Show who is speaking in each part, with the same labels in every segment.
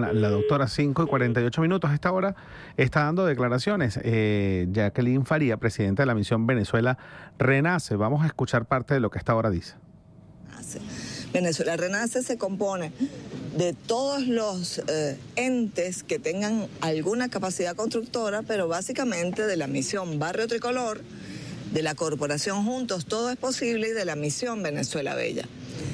Speaker 1: con la doctora. 5:48 a esta hora está dando declaraciones Jacqueline Faría, presidenta de la misión Venezuela Renace. Vamos a escuchar parte de lo que esta hora dice.
Speaker 2: Venezuela Renace se compone de todos los entes que tengan alguna capacidad constructora, pero básicamente de la misión Barrio Tricolor, de la Corporación Juntos Todo es Posible y de la misión Venezuela Bella.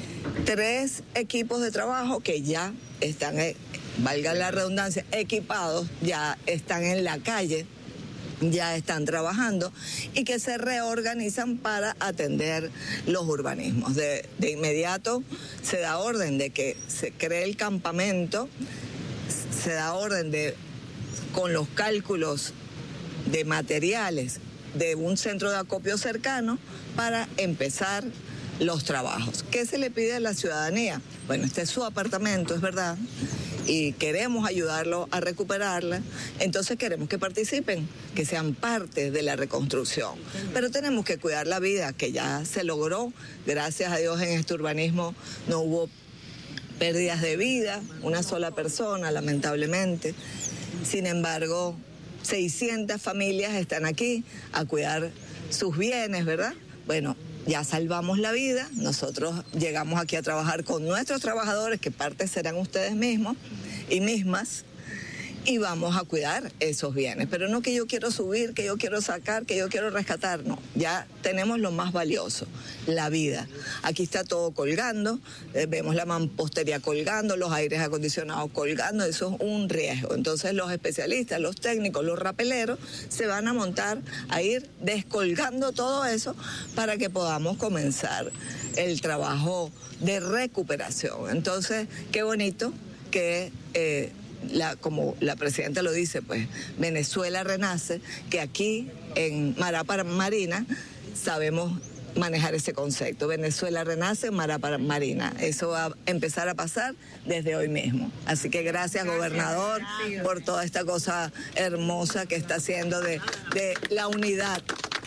Speaker 2: 3 equipos de trabajo que ya están, valga la redundancia, equipados, ya están en la calle, ya están trabajando y que se reorganizan para atender los urbanismos. De inmediato se da orden de que se cree el campamento, se da orden de, con los cálculos de materiales de un centro de acopio cercano para empezar los trabajos. ¿Qué se le pide a la ciudadanía? Bueno, este es su apartamento, es verdad, y queremos ayudarlo a recuperarla, entonces queremos que participen, que sean parte de la reconstrucción. Pero tenemos que cuidar la vida, que ya se logró, gracias a Dios en este urbanismo no hubo pérdidas de vida, una sola persona, lamentablemente. Sin embargo, 600 familias están aquí a cuidar sus bienes, ¿verdad? Bueno, ya salvamos la vida, nosotros llegamos aquí a trabajar con nuestros trabajadores, que parte serán ustedes mismos y mismas, y vamos a cuidar esos bienes. Pero no que yo quiero subir, que yo quiero sacar, que yo quiero rescatar, no. Ya tenemos lo más valioso, la vida. Aquí está todo colgando, vemos la mampostería colgando, los aires acondicionados colgando, eso es un riesgo. Entonces los especialistas, los técnicos, los rapeleros se van a montar a ir descolgando todo eso para que podamos comenzar el trabajo de recuperación. Entonces, qué bonito que como la presidenta lo dice, pues Venezuela Renace, que aquí en Marapa Marina sabemos manejar ese concepto. Venezuela Renace, Marapa Marina. Eso va a empezar a pasar desde hoy mismo. Así que gracias, gobernador, por toda esta cosa hermosa que está haciendo de la unidad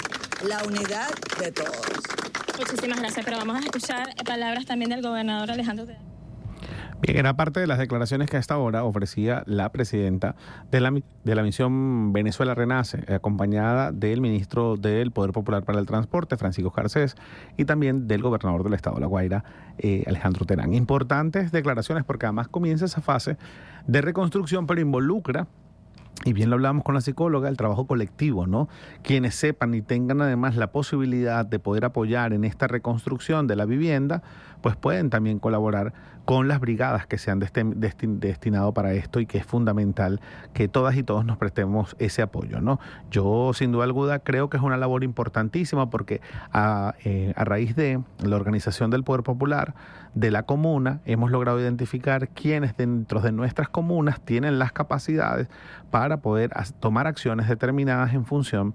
Speaker 2: de todos.
Speaker 3: Muchísimas gracias, pero vamos a escuchar palabras también del gobernador Alejandro Tedán.
Speaker 1: Bien, era parte de las declaraciones que hasta ahora ofrecía la presidenta de la misión Venezuela Renace, acompañada del ministro del Poder Popular para el Transporte, Francisco Garcés, y también del gobernador del estado de La Guaira, Alejandro Tedán. Importantes declaraciones porque además comienza esa fase de reconstrucción, pero involucra, y bien lo hablamos con la psicóloga, el trabajo colectivo, ¿no? Quienes sepan y tengan además la posibilidad de poder apoyar en esta reconstrucción de la vivienda, pues pueden también colaborar con las brigadas que se han destinado para esto y que es fundamental que todas y todos nos prestemos ese apoyo, ¿no? Yo sin duda alguna creo que es una labor importantísima porque a raíz de la organización del Poder Popular de la comuna hemos logrado identificar quiénes dentro de nuestras comunas tienen las capacidades para poder tomar acciones determinadas en función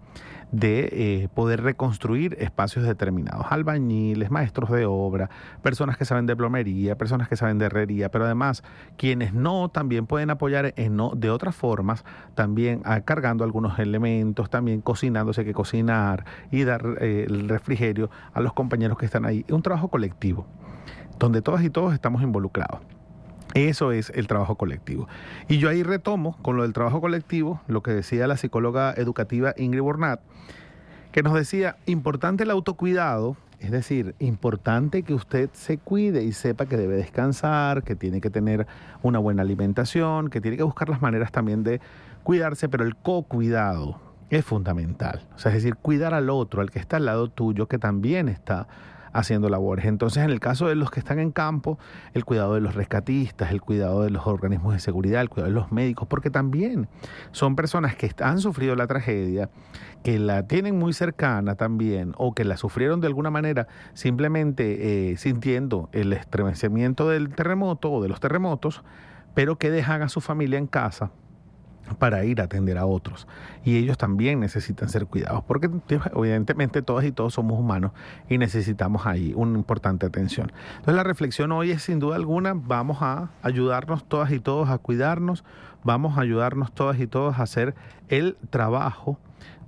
Speaker 1: de poder reconstruir espacios determinados. Albañiles, maestros de obra, personas que saben de plomería, personas que saben de herrería, pero además quienes no también pueden apoyar de otras formas, también cargando algunos elementos, también cocinándose, que cocinar y dar el refrigerio a los compañeros que están ahí. Es un trabajo colectivo, donde todas y todos estamos involucrados. Eso es el trabajo colectivo. Y yo ahí retomo con lo del trabajo colectivo, lo que decía la psicóloga educativa Ingrid Bornat, que nos decía, importante el autocuidado, es decir, importante que usted se cuide y sepa que debe descansar, que tiene que tener una buena alimentación, que tiene que buscar las maneras también de cuidarse, pero el co-cuidado es fundamental. O sea, es decir, cuidar al otro, al que está al lado tuyo, que también está haciendo labores. Entonces, en el caso de los que están en campo, el cuidado de los rescatistas, el cuidado de los organismos de seguridad, el cuidado de los médicos, porque también son personas que han sufrido la tragedia, que la tienen muy cercana también, o que la sufrieron de alguna manera simplemente sintiendo el estremecimiento del terremoto o de los terremotos, pero que dejan a su familia en casa para ir a atender a otros, y ellos también necesitan ser cuidados porque evidentemente todas y todos somos humanos y necesitamos ahí una importante atención. Entonces la reflexión hoy es sin duda alguna, vamos a ayudarnos todas y todos a cuidarnos, vamos a ayudarnos todas y todos a hacer el trabajo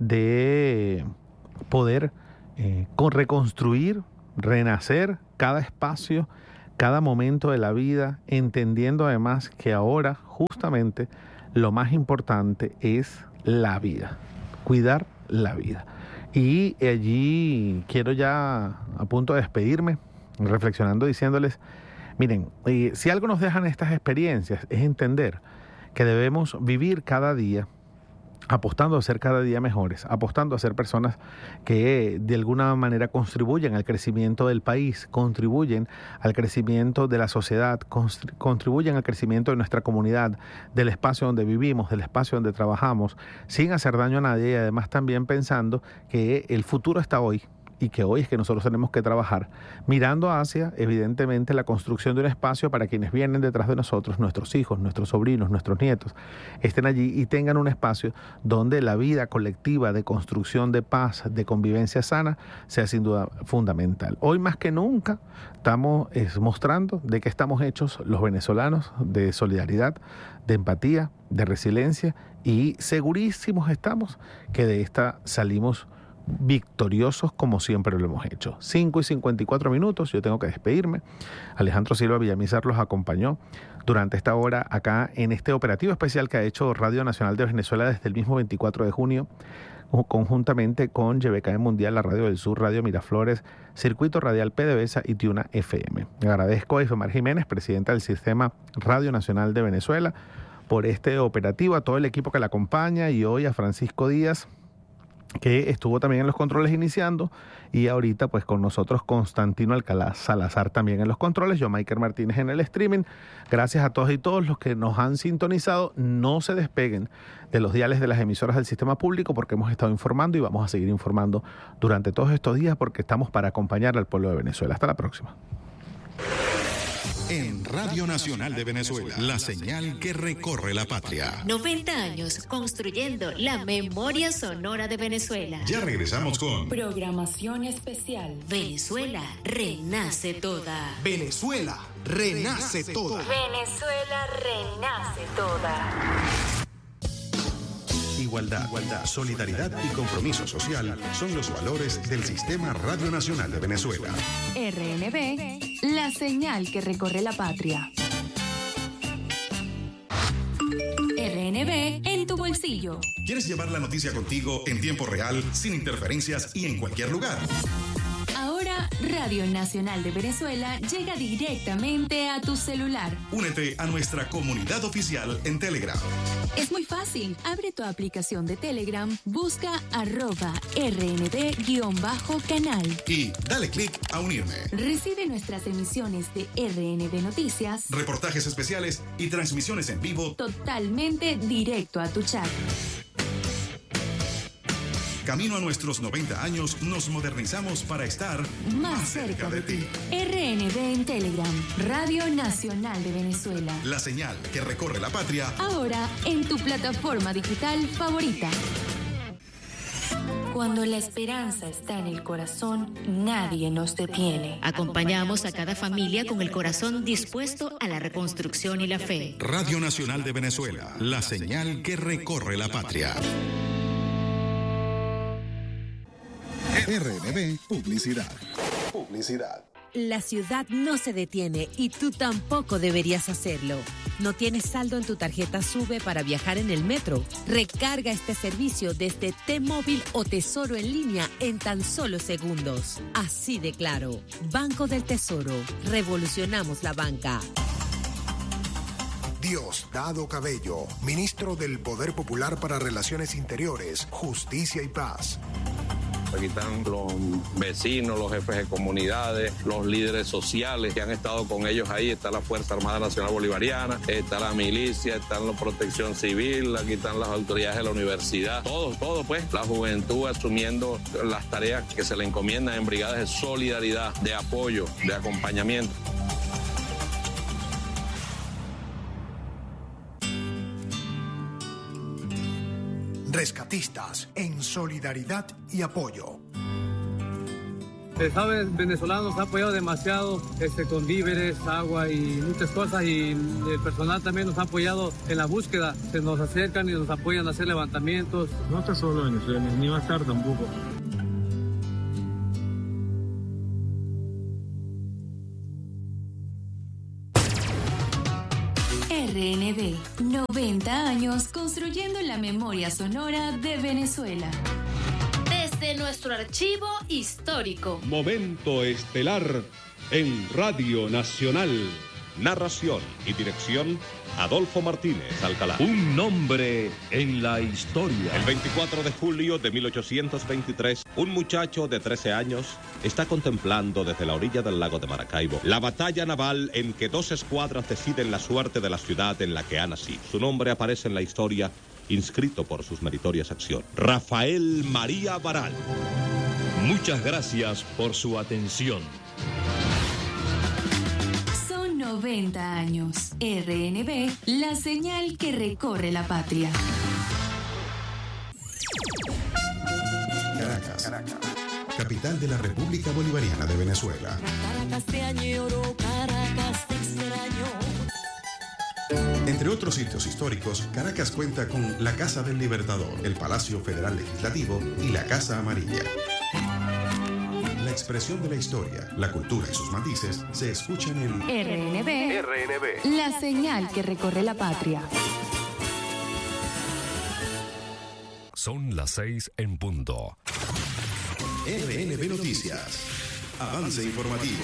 Speaker 1: de poder reconstruir, renacer cada espacio, cada momento de la vida, entendiendo además que ahora justamente lo más importante es la vida, cuidar la vida. Y allí quiero ya a punto de despedirme, reflexionando, diciéndoles, miren, si algo nos dejan estas experiencias es entender que debemos vivir cada día apostando a ser cada día mejores, apostando a ser personas que de alguna manera contribuyen al crecimiento del país, contribuyen al crecimiento de la sociedad, contribuyen al crecimiento de nuestra comunidad, del espacio donde vivimos, del espacio donde trabajamos, sin hacer daño a nadie y además también pensando que el futuro está hoy. Y que hoy es que nosotros tenemos que trabajar mirando hacia, evidentemente, la construcción de un espacio para quienes vienen detrás de nosotros, nuestros hijos, nuestros sobrinos, nuestros nietos, estén allí y tengan un espacio donde la vida colectiva de construcción de paz, de convivencia sana, sea sin duda fundamental. Hoy más que nunca estamos mostrando de que estamos hechos los venezolanos de solidaridad, de empatía, de resiliencia y segurísimos estamos que de esta salimos victoriosos como siempre lo hemos hecho. 5:54, yo tengo que despedirme. Alejandro Silva Villamizar los acompañó durante esta hora acá en este operativo especial que ha hecho Radio Nacional de Venezuela desde el mismo 24 de junio, conjuntamente con YBKM Mundial, la Radio del Sur, Radio Miraflores, Circuito Radial PDVSA y Tiuna FM. Agradezco a Ifemar Jiménez, presidenta del Sistema Radio Nacional de Venezuela, por este operativo, a todo el equipo que la acompaña y hoy a Francisco Díaz, que estuvo también en los controles iniciando, y ahorita pues con nosotros Constantino Alcalá Salazar también en los controles, yo Maiker Martínez en el streaming. Gracias a todos y todos los que nos han sintonizado. No se despeguen de los diales de las emisoras del sistema público porque hemos estado informando y vamos a seguir informando durante todos estos días porque estamos para acompañar al pueblo de Venezuela. Hasta la próxima.
Speaker 4: En Radio Nacional de Venezuela, la señal que recorre la patria.
Speaker 5: 90 años construyendo la memoria sonora de Venezuela.
Speaker 4: Ya regresamos con
Speaker 5: programación especial. Venezuela renace toda.
Speaker 4: Venezuela renace toda.
Speaker 5: Venezuela renace toda.
Speaker 4: Igualdad, solidaridad y compromiso social son los valores del Sistema Radio Nacional de Venezuela.
Speaker 6: RNB, la señal que recorre la patria. RNB en tu bolsillo.
Speaker 4: ¿Quieres llevar la noticia contigo en tiempo real, sin interferencias y en cualquier lugar?
Speaker 6: Ahora, Radio Nacional de Venezuela llega directamente a tu celular.
Speaker 4: Únete a nuestra comunidad oficial en Telegram.
Speaker 6: Es muy fácil. Abre tu aplicación de Telegram, busca @RNB_canal.
Speaker 4: Y dale clic a unirme.
Speaker 6: Recibe nuestras emisiones de RNB Noticias,
Speaker 4: reportajes especiales y transmisiones en vivo
Speaker 6: totalmente directo a tu chat.
Speaker 4: Camino a nuestros 90 años, nos modernizamos para estar
Speaker 6: más cerca de ti. RNB en Telegram, Radio Nacional de Venezuela.
Speaker 4: La señal que recorre la patria.
Speaker 6: Ahora en tu plataforma digital favorita. Cuando la esperanza está en el corazón, nadie nos detiene.
Speaker 5: Acompañamos a cada familia con el corazón dispuesto a la reconstrucción y la fe.
Speaker 4: Radio Nacional de Venezuela, la señal que recorre la patria. RNB Publicidad.
Speaker 7: La ciudad no se detiene y tú tampoco deberías hacerlo. ¿No tienes saldo en tu tarjeta SUBE para viajar en el metro? Recarga este servicio desde T-Móvil o Tesoro en línea en tan solo segundos. Así de claro. Banco del Tesoro. Revolucionamos la banca.
Speaker 8: Diosdado Cabello, ministro del Poder Popular para Relaciones Interiores, Justicia y Paz.
Speaker 9: Aquí están los vecinos, los jefes de comunidades, los líderes sociales que han estado con ellos ahí. Está la Fuerza Armada Nacional Bolivariana, está la milicia, está la Protección Civil, aquí están las autoridades de la universidad. Todo pues, la juventud asumiendo las tareas que se le encomiendan en brigadas de solidaridad, de apoyo, de acompañamiento.
Speaker 8: Rescatistas en solidaridad y apoyo.
Speaker 10: ¿Sabes? Venezolanos nos ha apoyado demasiado con víveres, agua y muchas cosas, y el personal también nos ha apoyado en la búsqueda. Se nos acercan y nos apoyan a hacer levantamientos.
Speaker 11: No está solo Venezuela, ni va a estar tampoco.
Speaker 6: 90 años construyendo la memoria sonora de Venezuela. Desde nuestro archivo histórico.
Speaker 12: Momento estelar en Radio Nacional.
Speaker 13: Narración y dirección, Adolfo Martínez Alcalá.
Speaker 14: Un nombre en la historia.
Speaker 13: El 24 de julio de 1823, un muchacho de 13 años está contemplando desde la orilla del lago de Maracaibo la batalla naval en que 2 escuadras deciden la suerte de la ciudad en la que ha nacido. Su nombre aparece en la historia, inscrito por sus meritorias acciones. Rafael María Baral.
Speaker 14: Muchas gracias por su atención.
Speaker 6: 90 años. RNB, la señal que recorre la patria.
Speaker 4: Caracas, capital de la República Bolivariana de Venezuela.
Speaker 15: Caracas te añoro, Caracas te extraño.
Speaker 4: Entre otros sitios históricos, Caracas cuenta con la Casa del Libertador, el Palacio Federal Legislativo y la Casa Amarilla. La expresión de la historia, la cultura y sus matices se escuchan en
Speaker 6: RNB, la señal que recorre la patria.
Speaker 16: Son las 6 en punto.
Speaker 4: RNB Noticias. Avance informativo.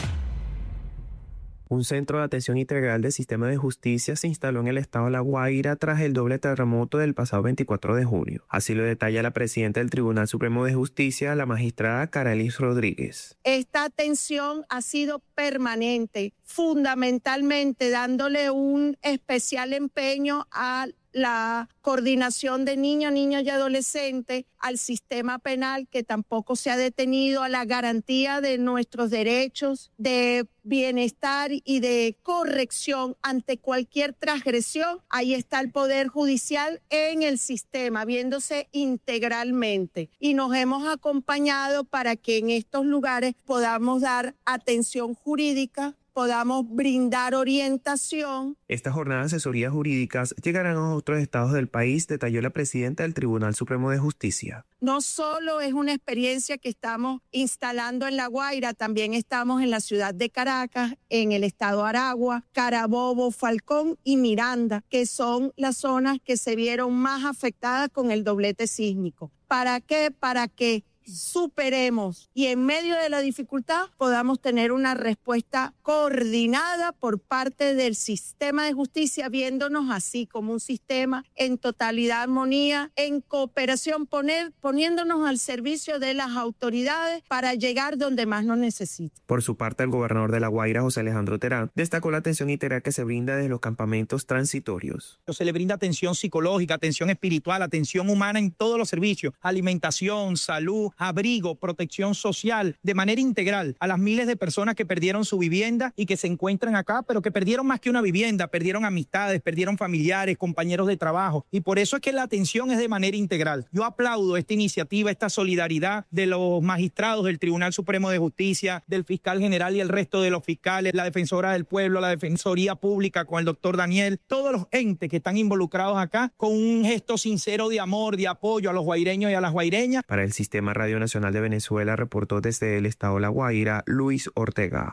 Speaker 17: Un centro de atención integral del sistema de justicia se instaló en el estado de La Guaira tras el doble terremoto del pasado 24 de junio. Así lo detalla la presidenta del Tribunal Supremo de Justicia, la magistrada Carelis Rodríguez.
Speaker 18: Esta atención ha sido permanente, fundamentalmente dándole un especial empeño a la coordinación de niños y adolescentes, al sistema penal que tampoco se ha detenido, a la garantía de nuestros derechos de bienestar y de corrección ante cualquier transgresión. Ahí está el Poder Judicial en el sistema, viéndose integralmente. Y nos hemos acompañado para que en estos lugares podamos dar atención jurídica, podamos brindar orientación.
Speaker 17: Estas jornadas de asesorías jurídicas llegarán a otros estados del país, detalló la presidenta del Tribunal Supremo de Justicia.
Speaker 18: No solo es una experiencia que estamos instalando en La Guaira, también estamos en la ciudad de Caracas, en el estado Aragua, Carabobo, Falcón y Miranda, que son las zonas que se vieron más afectadas con el doblete sísmico. ¿Para qué? Para que superemos y en medio de la dificultad podamos tener una respuesta coordinada por parte del sistema de justicia, viéndonos así como un sistema en totalidad armonía, en cooperación, poniéndonos al servicio de las autoridades para llegar donde más nos necesitan.
Speaker 17: Por su parte, el gobernador de La Guaira, José Alejandro Terán, destacó la atención integral que se brinda desde los campamentos transitorios.
Speaker 19: Se le brinda atención psicológica, atención espiritual, atención humana en todos los servicios, alimentación, salud, abrigo, protección social, de manera integral a las miles de personas que perdieron su vivienda y que se encuentran acá, pero que perdieron más que una vivienda, perdieron amistades, perdieron familiares, compañeros de trabajo, y por eso es que la atención es de manera integral. Yo aplaudo esta iniciativa, esta solidaridad de los magistrados del Tribunal Supremo de Justicia, del fiscal general y el resto de los fiscales, la defensora del pueblo, la defensoría pública con el doctor Daniel, todos los entes que están involucrados acá con un gesto sincero de amor, de apoyo a los guaireños y a las guaireñas.
Speaker 17: Para el Sistema Radio Nacional de Venezuela, reportó desde el estado de La Guaira, Luis Ortega.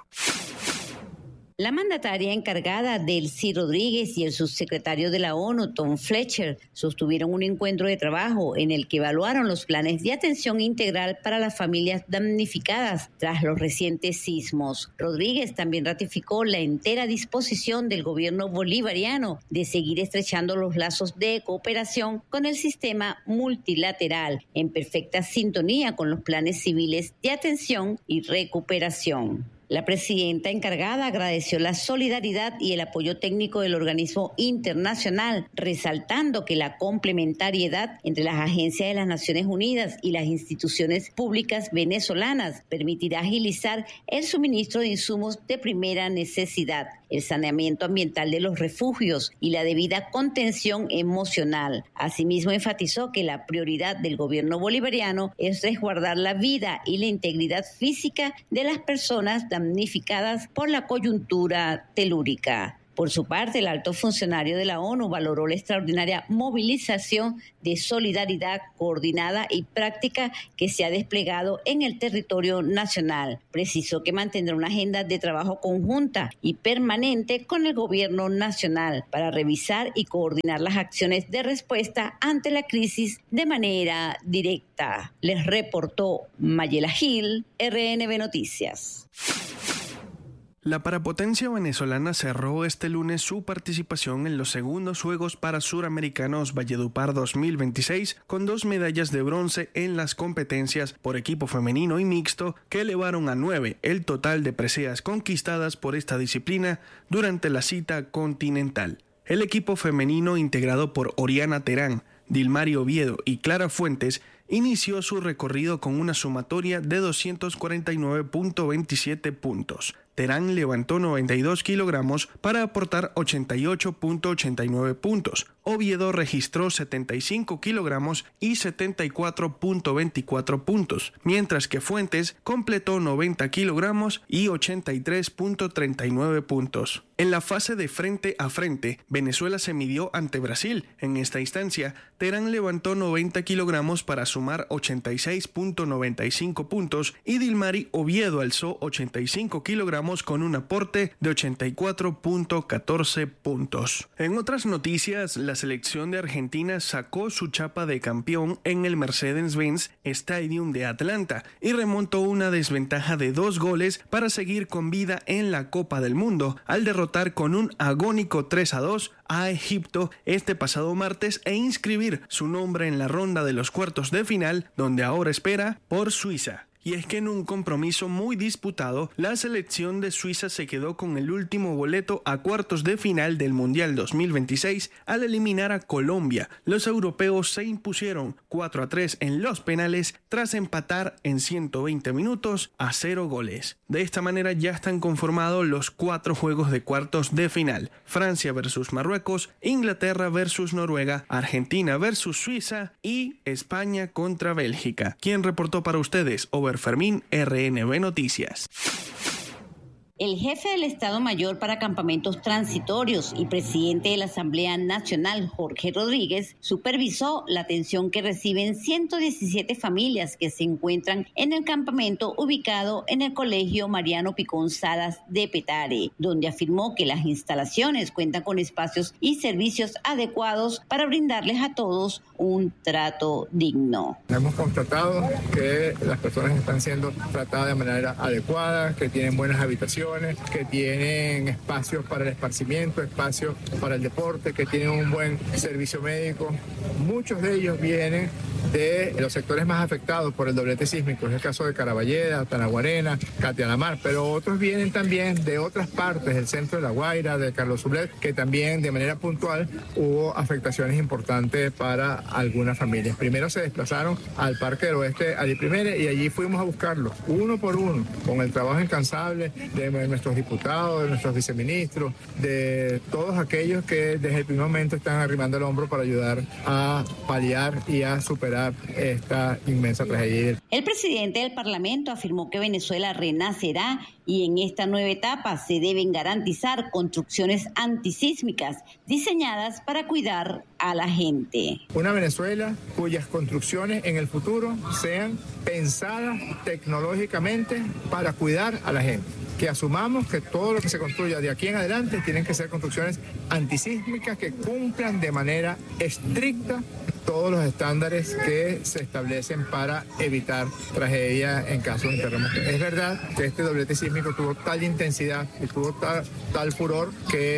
Speaker 20: La mandataria encargada Delcy Rodríguez y el subsecretario de la ONU, Tom Fletcher, sostuvieron un encuentro de trabajo en el que evaluaron los planes de atención integral para las familias damnificadas tras los recientes sismos. Rodríguez también ratificó la entera disposición del gobierno bolivariano de seguir estrechando los lazos de cooperación con el sistema multilateral, en perfecta sintonía con los planes civiles de atención y recuperación. La presidenta encargada agradeció la solidaridad y el apoyo técnico del organismo internacional, resaltando que la complementariedad entre las agencias de las Naciones Unidas y las instituciones públicas venezolanas permitirá agilizar el suministro de insumos de primera necesidad, el saneamiento ambiental de los refugios y la debida contención emocional. Asimismo, enfatizó que la prioridad del gobierno bolivariano es resguardar la vida y la integridad física de las personas damnificadas por la coyuntura telúrica. Por su parte, el alto funcionario de la ONU valoró la extraordinaria movilización de solidaridad coordinada y práctica que se ha desplegado en el territorio nacional. Precisó que mantendrá una agenda de trabajo conjunta y permanente con el gobierno nacional para revisar y coordinar las acciones de respuesta ante la crisis de manera directa. Les reportó Mayela Gil, RNB Noticias.
Speaker 21: La parapotencia venezolana cerró este lunes su participación en los segundos Juegos para Suramericanos Valledupar 2026 con 2 medallas de bronce en las competencias por equipo femenino y mixto que elevaron a 9 el total de preseas conquistadas por esta disciplina durante la cita continental. El equipo femenino integrado por Oriana Terán, Dilmari Oviedo y Clara Fuentes inició su recorrido con una sumatoria de 249.27 puntos. Terán levantó 92 kilogramos para aportar 88.89 puntos. Oviedo registró 75 kilogramos y 74.24 puntos, mientras que Fuentes completó 90 kilogramos y 83.39 puntos. En la fase de frente a frente, Venezuela se midió ante Brasil. En esta instancia, Terán levantó 90 kilogramos para sumar 86.95 puntos y Dilmari Oviedo alzó 85 kilogramos con un aporte de 84.14 puntos. En otras noticias, la selección de Argentina sacó su chapa de campeón en el Mercedes-Benz Stadium de Atlanta y remontó una desventaja de 2 goles para seguir con vida en la Copa del Mundo al derrotar con un agónico 3-2 a Egipto este pasado martes e inscribir su nombre en la ronda de los cuartos de final, donde ahora espera por Suiza. Y es que en un compromiso muy disputado, la selección de Suiza se quedó con el último boleto a cuartos de final del Mundial 2026 al eliminar a Colombia. Los europeos se impusieron 4-3 en los penales tras empatar en 120 minutos a 0 goles. De esta manera ya están conformados los 4 juegos de cuartos de final: Francia versus Marruecos, Inglaterra versus Noruega, Argentina versus Suiza y España contra Bélgica. ¿Quién reportó para ustedes? Fermín, RNB Noticias.
Speaker 20: El jefe del Estado Mayor para Campamentos Transitorios y presidente de la Asamblea Nacional, Jorge Rodríguez, supervisó la atención que reciben 117 familias que se encuentran en el campamento ubicado en el Colegio Mariano Picón Salas de Petare, donde afirmó que las instalaciones cuentan con espacios y servicios adecuados para brindarles a todos un trato digno.
Speaker 22: Hemos constatado que las personas están siendo tratadas de manera adecuada, que tienen buenas habitaciones, que tienen espacios para el esparcimiento, espacios para el deporte, que tienen un buen servicio médico. Muchos de ellos vienen de los sectores más afectados por el doblete sísmico, es el caso de Caraballeda, Tanaguarena, Catialamar, pero otros vienen también de otras partes del centro de La Guaira, de Carlos Sublet, que también de manera puntual hubo afectaciones importantes para algunas familias. Primero se desplazaron al Parque del Oeste, Ali Primere, y allí fuimos a buscarlos uno por uno, con el trabajo incansable de nuestros diputados, de nuestros viceministros, de todos aquellos que desde el primer momento están arrimando el hombro para ayudar a paliar y a superar esta inmensa tragedia.
Speaker 20: El presidente del Parlamento afirmó que Venezuela renacerá y en esta nueva etapa se deben garantizar construcciones antisísmicas diseñadas para cuidar a la gente.
Speaker 22: Una Venezuela cuyas construcciones en el futuro sean pensadas tecnológicamente para cuidar a la gente. Que asumamos que todo lo que se construya de aquí en adelante tienen que ser construcciones antisísmicas que cumplan de manera estricta todos los estándares que se establecen para evitar tragedias en caso de terremoto. Es verdad que este doblete sísmico tuvo tal intensidad y tuvo tal furor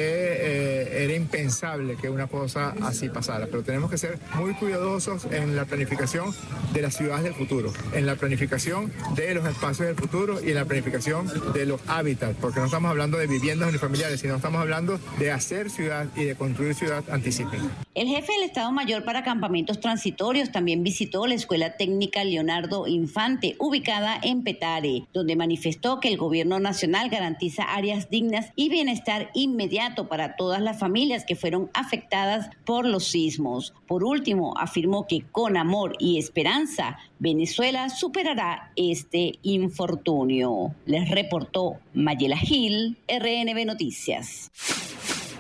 Speaker 22: que era impensable que una cosa así pasara, pero tenemos que ser muy cuidadosos en la planificación de las ciudades del futuro, en la planificación de los espacios del futuro y en la planificación de los hábitats, porque no estamos hablando de viviendas unifamiliares, sino estamos hablando de hacer ciudad y de construir ciudad antisísmica.
Speaker 20: El jefe del Estado Mayor para Campamentos Transitorios también visitó la Escuela Técnica Leonardo Infante, ubicada en Petare, donde manifestó que el gobierno nacional garantiza áreas dignas y bienestar inmediato para todas las familias que fueron afectadas por los sismos. Por último, afirmó que con amor y esperanza, Venezuela superará este infortunio. Les reportó Mayela Gil, RNB Noticias.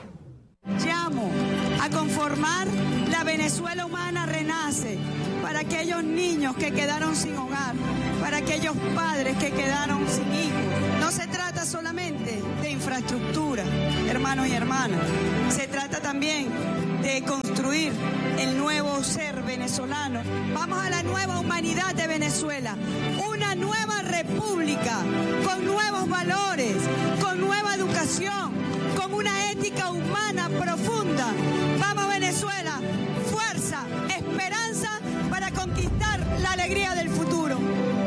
Speaker 2: Llamo a conformar la Venezuela Humana Renace para aquellos niños que quedaron sin hogar, para aquellos padres que quedaron sin hijos. No se trata solamente de infraestructura, hermanos y hermanas. Se trata también de construir el nuevo ser venezolano. Vamos a la nueva humanidad de Venezuela, una nueva república con nuevos valores, con nueva educación, con una ética humana profunda. Vamos Venezuela, fuerza, esperanza para conquistar la alegría del futuro.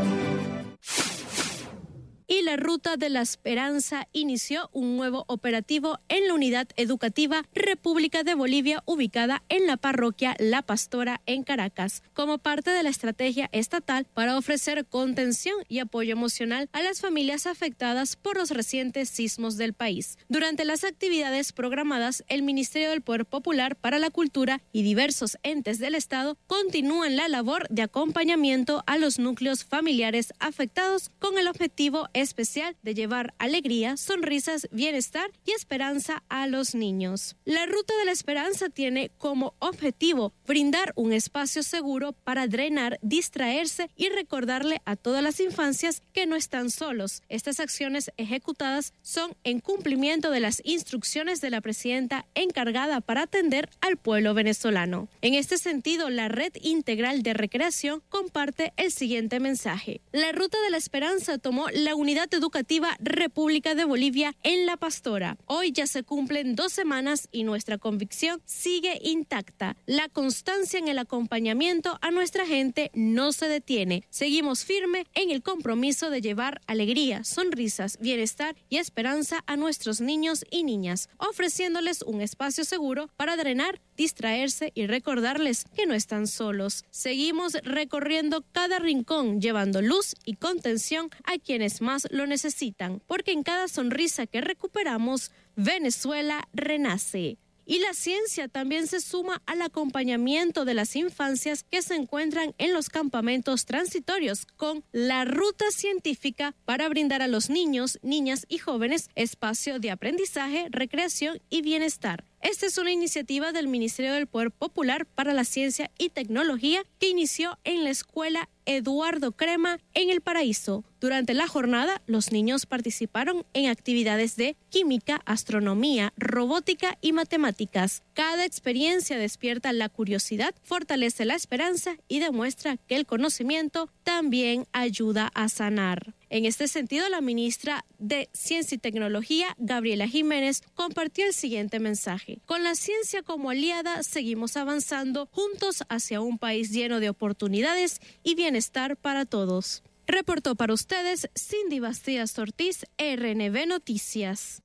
Speaker 3: Y la Ruta de la Esperanza inició un nuevo operativo en la Unidad Educativa República de Bolivia, ubicada en la parroquia La Pastora en Caracas, como parte de la estrategia estatal para ofrecer contención y apoyo emocional a las familias afectadas por los recientes sismos del país. Durante las actividades programadas, el Ministerio del Poder Popular para la Cultura y diversos entes del Estado continúan la labor de acompañamiento a los núcleos familiares afectados con el objetivo especial de llevar alegría, sonrisas, bienestar y esperanza a los niños. La Ruta de la Esperanza tiene como objetivo brindar un espacio seguro para drenar, distraerse y recordarle a todas las infancias que no están solos. Estas acciones ejecutadas son en cumplimiento de las instrucciones de la presidenta encargada para atender al pueblo venezolano. En este sentido, la Red Integral de Recreación comparte el siguiente mensaje. La Ruta de la Esperanza tomó la Unidad Educativa República de Bolivia en La Pastora. Hoy ya se cumplen 2 semanas y nuestra convicción sigue intacta. La constancia en el acompañamiento a nuestra gente no se detiene. Seguimos firme en el compromiso de llevar alegría, sonrisas, bienestar y esperanza a nuestros niños y niñas, ofreciéndoles un espacio seguro para drenar, distraerse y recordarles que no están solos. Seguimos recorriendo cada rincón, llevando luz y contención a quienes más lo necesitan, porque en cada sonrisa que recuperamos, Venezuela renace. Y la ciencia también se suma al acompañamiento de las infancias que se encuentran en los campamentos transitorios con la Ruta Científica para brindar a los niños, niñas y jóvenes espacio de aprendizaje, recreación y bienestar. Esta es una iniciativa del Ministerio del Poder Popular para la Ciencia y Tecnología que inició en la Escuela Eduardo Crema en El Paraíso. Durante la jornada, los niños participaron en actividades de química, astronomía, robótica y matemáticas. Cada experiencia despierta la curiosidad, fortalece la esperanza y demuestra que el conocimiento también ayuda a sanar. En este sentido, la ministra de Ciencia y Tecnología, Gabriela Jiménez, compartió el siguiente mensaje. Con la ciencia como aliada, seguimos avanzando juntos hacia un país lleno de oportunidades y bienestar para todos. Reportó para ustedes Cindy Bastías Ortiz, RNB Noticias.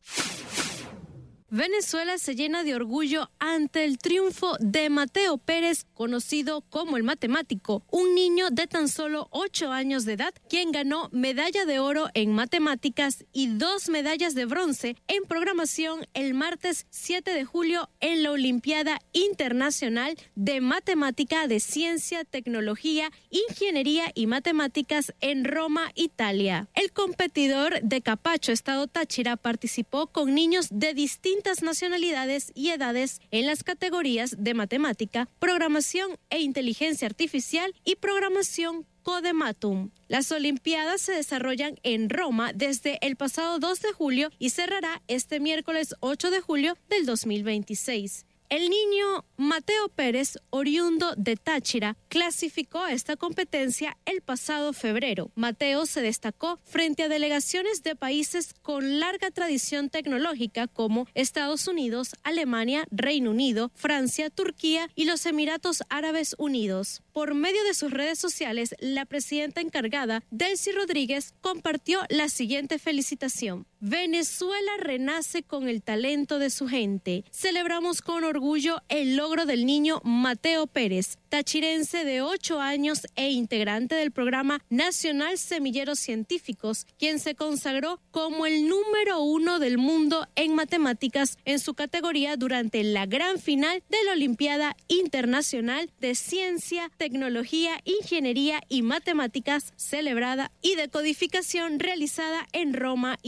Speaker 3: Venezuela se llena de orgullo ante el triunfo de Mateo Pérez, conocido como el matemático, un niño de tan solo 8 años de edad, quien ganó medalla de oro en matemáticas y 2 medallas de bronce en programación el martes 7 de julio en la Olimpiada Internacional de Matemática de Ciencia, Tecnología, Ingeniería y Matemáticas en Roma, Italia. El competidor de Capacho, Estado Táchira, participó con niños de distintas nacionalidades y edades en las categorías de matemática, programación e inteligencia artificial y programación Codematum. Las Olimpiadas se desarrollan en Roma desde el pasado 2 de julio y cerrará este miércoles 8 de julio del 2026. El niño Mateo Pérez, oriundo de Táchira, clasificó a esta competencia el pasado febrero. Mateo se destacó frente a delegaciones de países con larga tradición tecnológica como Estados Unidos, Alemania, Reino Unido, Francia, Turquía y los Emiratos Árabes Unidos. Por medio de sus redes sociales, la presidenta encargada, Delcy Rodríguez, compartió la siguiente felicitación. Venezuela renace con el talento de su gente. Celebramos con orgullo el logro del niño Mateo Pérez, tachirense de 8 años e integrante del Programa Nacional Semilleros Científicos, quien se consagró como el número 1 del mundo en matemáticas en su categoría durante la gran final de la Olimpiada Internacional de Ciencia, Tecnología, Ingeniería y Matemáticas celebrada y de codificación realizada en Roma, Italia.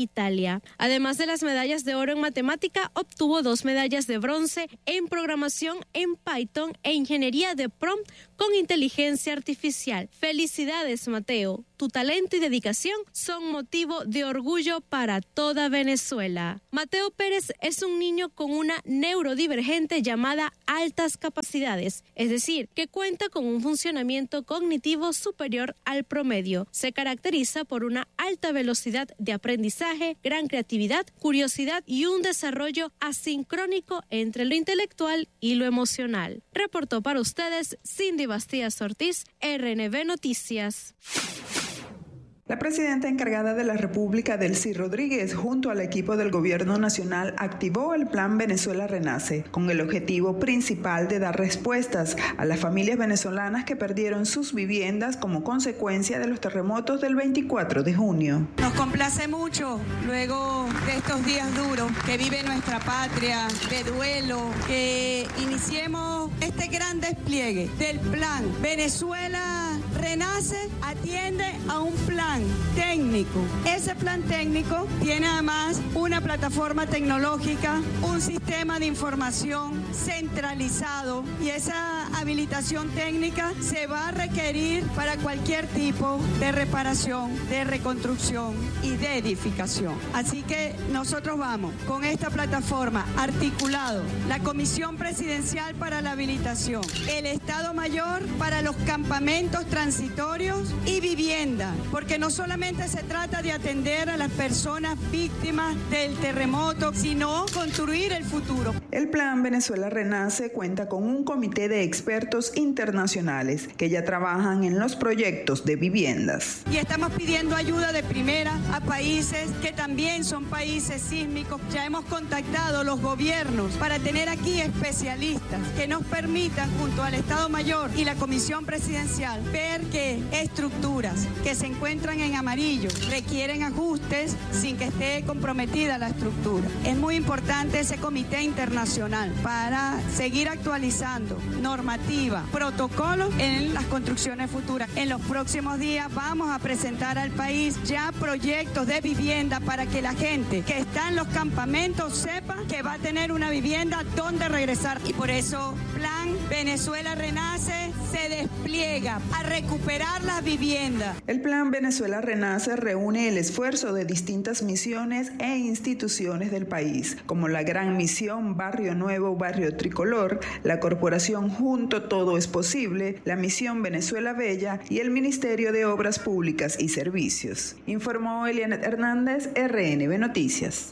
Speaker 3: Italia. Además de las medallas de oro en matemática, obtuvo 2 medallas de bronce en programación en Python e ingeniería de prompt con inteligencia artificial. Felicidades, Mateo. Tu talento y dedicación son motivo de orgullo para toda Venezuela. Mateo Pérez es un niño con una neurodivergente llamada altas capacidades, es decir, que cuenta con un funcionamiento cognitivo superior al promedio. Se caracteriza por una alta velocidad de aprendizaje, gran creatividad, curiosidad y un desarrollo asincrónico entre lo intelectual y lo emocional. Reportó para ustedes Cindy Bastías Ortiz, RNB Noticias.
Speaker 1: La presidenta encargada de la República, Delcy Rodríguez, junto al equipo del Gobierno Nacional, activó el Plan Venezuela Renace, con el objetivo principal de dar respuestas a las familias venezolanas que perdieron sus viviendas como consecuencia de los terremotos del 24 de junio.
Speaker 2: Nos complace mucho, luego de estos días duros que vive nuestra patria, de duelo, que iniciemos este gran despliegue del Plan Venezuela Renace, atiende a un plan técnico. Ese plan técnico tiene además una plataforma tecnológica, un sistema de información centralizado, y esa habilitación técnica se va a requerir para cualquier tipo de reparación, de reconstrucción y de edificación. Así que nosotros vamos con esta plataforma articulado, la Comisión Presidencial para la Habilitación, el Estado Mayor para los campamentos transitorios y vivienda, porque no solamente se trata de atender a las personas víctimas del terremoto, sino construir el futuro.
Speaker 1: El Plan Venezuela Renace cuenta con un comité de expertos internacionales que ya trabajan en los proyectos de viviendas.
Speaker 2: Y estamos pidiendo ayuda de primera a países que también son países sísmicos. Ya hemos contactado los gobiernos para tener aquí especialistas que nos permitan, junto al Estado Mayor y la Comisión Presidencial, ver que estructuras que se encuentran en amarillo requieren ajustes sin que esté comprometida la estructura. Es muy importante ese comité internacional para seguir actualizando normativa, protocolos en las construcciones futuras. En los próximos días vamos a presentar al país ya proyectos de vivienda para que la gente que está en los campamentos sepa que va a tener una vivienda donde regresar. Y por eso Plan Venezuela Renace se despliega a recuperar las viviendas.
Speaker 1: El Plan Venezuela Renace reúne el esfuerzo de distintas misiones e instituciones del país, como la Gran Misión Barrio Nuevo, Barrio Tricolor, la Corporación Junto Todo es Posible, la Misión Venezuela Bella y el Ministerio de Obras Públicas y Servicios. Informó Elianet Hernández, RNB Noticias.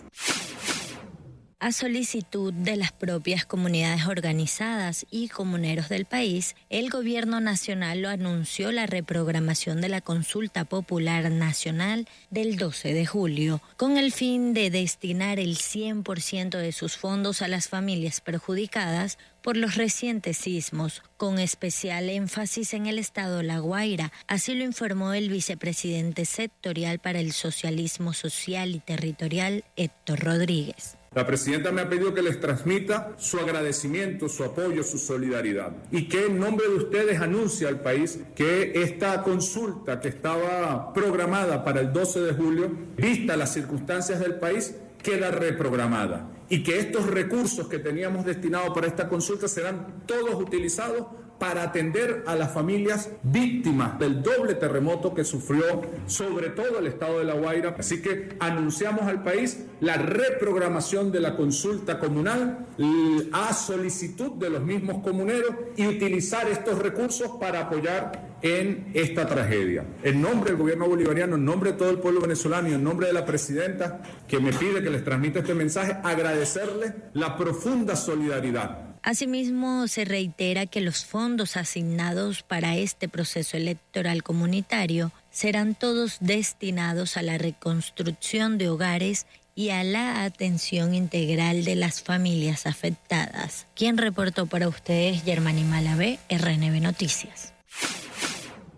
Speaker 5: A solicitud de las propias comunidades organizadas y comuneros del país, el Gobierno Nacional lo anunció la reprogramación de la Consulta Popular Nacional del 12 de julio, con el fin de destinar el 100% de sus fondos a las familias perjudicadas por los recientes sismos, con especial énfasis en el estado La Guaira. Así lo informó el vicepresidente sectorial para el socialismo social y territorial, Héctor Rodríguez.
Speaker 23: La presidenta me ha pedido que les transmita su agradecimiento, su apoyo, su solidaridad, y que en nombre de ustedes anuncie al país que esta consulta que estaba programada para el 12 de julio, vista las circunstancias del país, queda reprogramada, y que estos recursos que teníamos destinados para esta consulta serán todos utilizados para atender a las familias víctimas del doble terremoto que sufrió sobre todo el estado de La Guaira. Así que anunciamos al país la reprogramación de la consulta comunal a solicitud de los mismos comuneros y utilizar estos recursos para apoyar en esta tragedia. En nombre del gobierno bolivariano, en nombre de todo el pueblo venezolano y en nombre de la presidenta que me pide que les transmita este mensaje, agradecerles la profunda solidaridad.
Speaker 5: Asimismo, se reitera que los fondos asignados para este proceso electoral comunitario serán todos destinados a la reconstrucción de hogares y a la atención integral de las familias afectadas. Quien reportó para ustedes, Germany Malavé, RNB Noticias.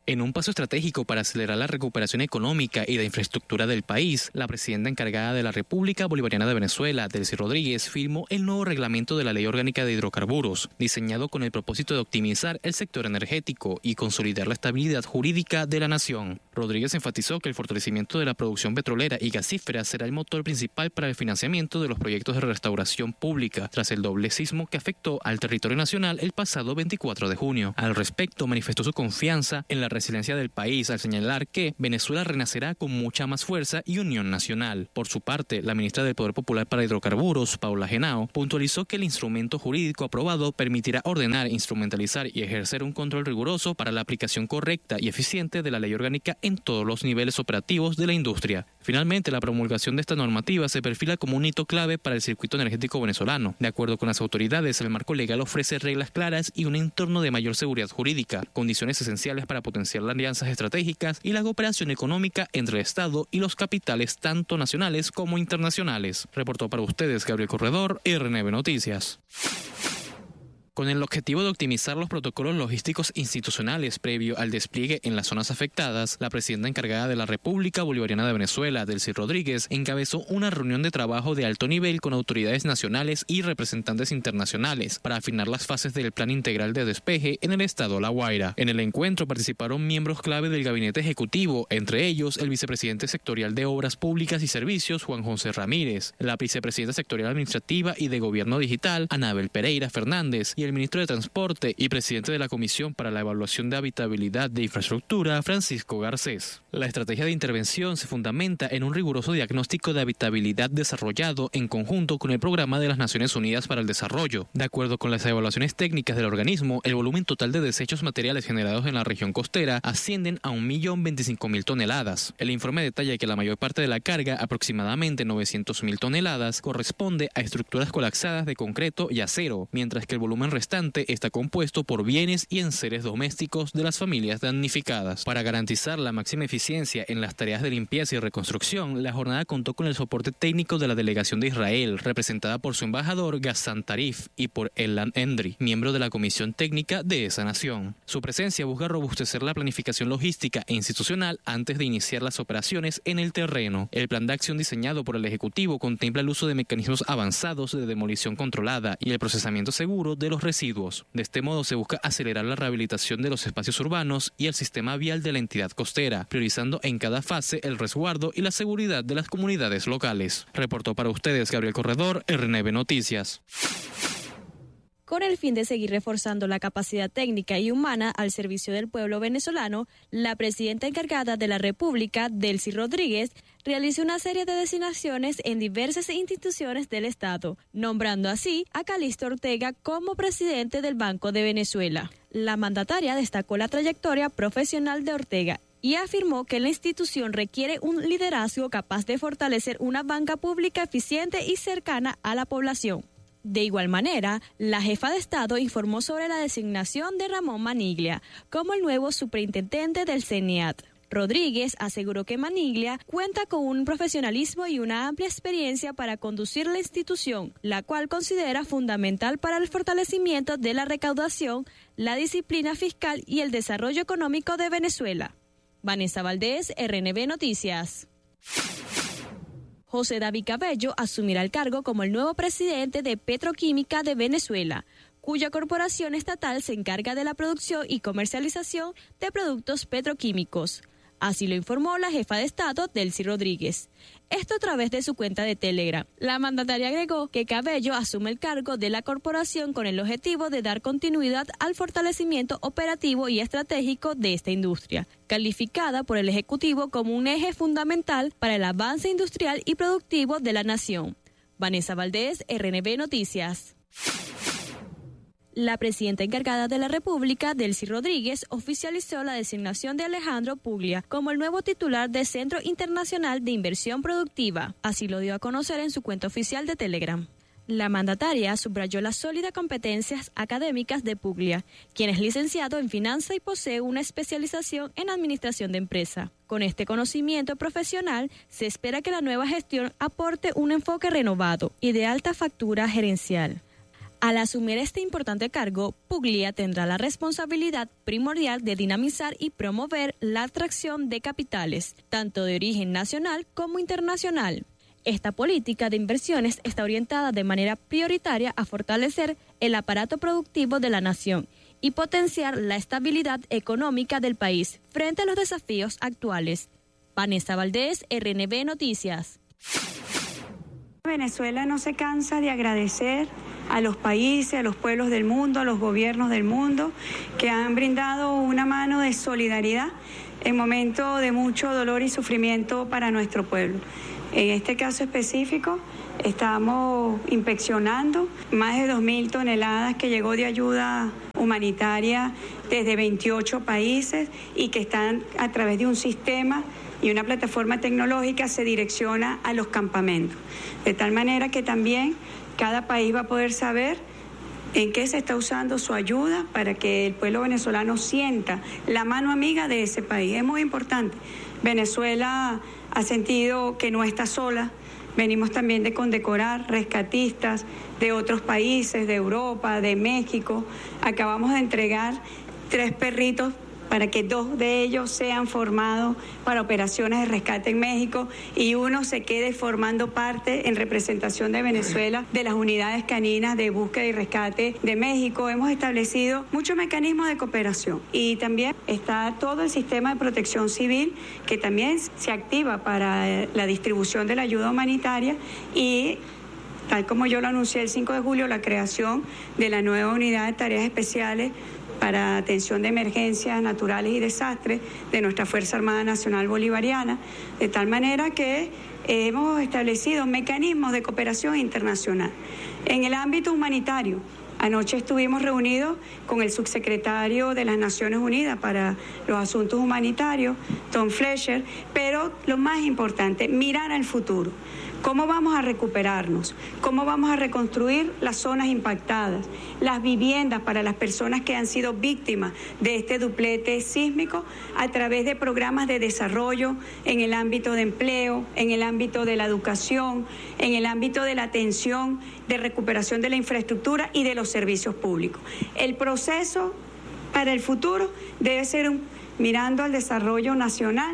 Speaker 7: En un paso estratégico para acelerar la recuperación económica y de infraestructura del país, la presidenta encargada de la República Bolivariana de Venezuela, Delcy Rodríguez, firmó el nuevo reglamento de la Ley Orgánica de Hidrocarburos, diseñado con el propósito de optimizar el sector energético y consolidar la estabilidad jurídica de la nación. Rodríguez enfatizó que el fortalecimiento de la producción petrolera y gasífera será el motor principal para el financiamiento de los proyectos de restauración pública tras el doble sismo que afectó al territorio nacional el pasado 24 de junio. Al respecto, manifestó su confianza en la resiliencia del país al señalar que Venezuela renacerá con mucha más fuerza y unión nacional. Por su parte, la ministra del Poder Popular para Hidrocarburos, Paula Henao, puntualizó que el instrumento jurídico aprobado permitirá ordenar, instrumentalizar y ejercer un control riguroso para la aplicación correcta y eficiente de la ley orgánica en todos los niveles operativos de la industria. Finalmente, la promulgación de esta normativa se perfila como un hito clave para el circuito energético venezolano. De acuerdo con las autoridades, el marco legal ofrece reglas claras y un entorno de mayor seguridad jurídica, condiciones esenciales para potenciar las alianzas estratégicas y la cooperación económica entre el Estado y los capitales tanto nacionales como internacionales. Reportó para ustedes Gabriel Corredor, RNB Noticias. Con el objetivo de optimizar los protocolos logísticos institucionales previo al despliegue en las zonas afectadas, la presidenta encargada de la República Bolivariana de Venezuela, Delcy Rodríguez, encabezó una reunión de trabajo de alto nivel con autoridades nacionales y representantes internacionales para afinar las fases del Plan Integral de Despeje en el estado La Guaira. En el encuentro participaron miembros clave del gabinete ejecutivo, entre ellos el vicepresidente sectorial de Obras Públicas y Servicios, Juan José Ramírez, la vicepresidenta sectorial administrativa y de Gobierno Digital, Anabel Pereira Fernández, y el ministro de Transporte y presidente de la Comisión para la Evaluación de Habitabilidad de Infraestructura, Francisco Garcés. La estrategia de intervención se fundamenta en un riguroso diagnóstico de habitabilidad desarrollado en conjunto con el Programa de las Naciones Unidas para el Desarrollo. De acuerdo con las evaluaciones técnicas del organismo, el volumen total de desechos materiales generados en la región costera ascienden a 1.025.000 toneladas. El informe detalla que la mayor parte de la carga, aproximadamente 900.000 toneladas, corresponde a estructuras colapsadas de concreto y acero, mientras que el volumen restante está compuesto por bienes y enseres domésticos de las familias damnificadas. Para garantizar la máxima eficiencia en las tareas de limpieza y reconstrucción, la jornada contó con el soporte técnico de la delegación de Israel, representada por su embajador Ghassan Tarif y por Elan Endri, miembro de la comisión técnica de esa nación. Su presencia busca robustecer la planificación logística e institucional antes de iniciar las operaciones en el terreno. El plan de acción diseñado por el Ejecutivo contempla el uso de mecanismos avanzados de demolición controlada y el procesamiento seguro de los residuos. De este modo se busca acelerar la rehabilitación de los espacios urbanos y el sistema vial de la entidad costera, priorizando en cada fase el resguardo y la seguridad de las comunidades locales. Reportó para ustedes Gabriel Corredor, RNB Noticias.
Speaker 3: Con el fin de seguir reforzando la capacidad técnica y humana al servicio del pueblo venezolano, la presidenta encargada de la República, Delcy Rodríguez, realizó una serie de designaciones en diversas instituciones del Estado, nombrando así a Calixto Ortega como presidente del Banco de Venezuela. La mandataria destacó la trayectoria profesional de Ortega y afirmó que la institución requiere un liderazgo capaz de fortalecer una banca pública eficiente y cercana a la población. De igual manera, la jefa de Estado informó sobre la designación de Ramón Maniglia como el nuevo superintendente del CENIAT. Rodríguez aseguró que Maniglia cuenta con un profesionalismo y una amplia experiencia para conducir la institución, la cual considera fundamental para el fortalecimiento de la recaudación, la disciplina fiscal y el desarrollo económico de Venezuela. Vanessa Valdés, RNB Noticias. José David Cabello asumirá el cargo como el nuevo presidente de Petroquímica de Venezuela, cuya corporación estatal se encarga de la producción y comercialización de productos petroquímicos. Así lo informó la jefa de Estado, Delcy Rodríguez. Esto a través de su cuenta de Telegram. La mandataria agregó que Cabello asume el cargo de la corporación con el objetivo de dar continuidad al fortalecimiento operativo y estratégico de esta industria, calificada por el Ejecutivo como un eje fundamental para el avance industrial y productivo de la nación. Vanessa Valdés, RNB Noticias. La presidenta encargada de la República, Delcy Rodríguez, oficializó la designación de Alejandro Puglia como el nuevo titular del Centro Internacional de Inversión Productiva. Así lo dio a conocer en su cuenta oficial de Telegram. La mandataria subrayó las sólidas competencias académicas de Puglia, quien es licenciado en finanzas y posee una especialización en administración de empresa. Con este conocimiento profesional, se espera que la nueva gestión aporte un enfoque renovado y de alta factura gerencial.
Speaker 8: Al asumir este importante cargo, Puglia tendrá la responsabilidad primordial de dinamizar y promover la atracción de capitales, tanto de origen nacional como internacional. Esta política de inversiones está orientada de manera prioritaria a fortalecer el aparato productivo de la nación y potenciar la estabilidad económica del país frente a los desafíos actuales. Vanessa Valdés, RNB Noticias.
Speaker 2: Venezuela no se cansa de agradecer a los países, a los pueblos del mundo, a los gobiernos del mundo que han brindado una mano de solidaridad en momentos de mucho dolor y sufrimiento para nuestro pueblo. En este caso específico, estamos inspeccionando más de 2.000 toneladas que llegó de ayuda humanitaria desde 28 países y que están a través de un sistema y una plataforma tecnológica se direcciona a los campamentos. De tal manera que también cada país va a poder saber en qué se está usando su ayuda para que el pueblo venezolano sienta la mano amiga de ese país. Es muy importante. Venezuela ha sentido que no está sola. Venimos también de condecorar rescatistas de otros países, de Europa, de México. Acabamos de entregar 3 perritos para que 2 de ellos sean formados para operaciones de rescate en México y uno se quede formando parte en representación de Venezuela de las unidades caninas de búsqueda y rescate de México. Hemos establecido muchos mecanismos de cooperación y también está todo el sistema de protección civil que también se activa para la distribución de la ayuda humanitaria y tal como yo lo anuncié el 5 de julio, la creación de la nueva unidad de tareas especiales para atención de emergencias naturales y desastres de nuestra Fuerza Armada Nacional Bolivariana, de tal manera que hemos establecido mecanismos de cooperación internacional. En el ámbito humanitario, anoche estuvimos reunidos con el subsecretario de las Naciones Unidas para los Asuntos Humanitarios, Tom Fletcher, pero lo más importante, mirar al futuro. ¿Cómo vamos a recuperarnos? ¿Cómo vamos a reconstruir las zonas impactadas? Las viviendas para las personas que han sido víctimas de este duplete sísmico a través de programas de desarrollo en el ámbito de empleo, en el ámbito de la educación, en el ámbito de la atención, de recuperación de la infraestructura y de los servicios públicos. El proceso para el futuro debe ser mirando al desarrollo nacional